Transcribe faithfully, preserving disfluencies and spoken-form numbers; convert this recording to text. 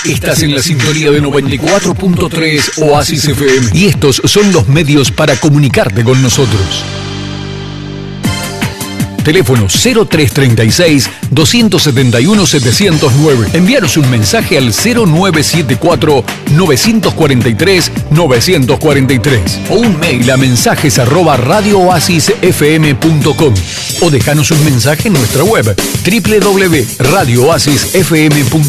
Estás en la sintonía de noventa y cuatro punto tres Oasis F M y estos son los medios para comunicarte con nosotros. Teléfono cero tres treinta y seis, doscientos setenta y uno, setecientos nueve. Envíanos un mensaje al cero nueve siete cuatro, novecientos cuarenta y tres, novecientos cuarenta y tres o un mail a mensajes arroba radio oasis f m punto com o dejanos un mensaje en nuestra web doble u doble u doble u punto radio oasis f m punto com.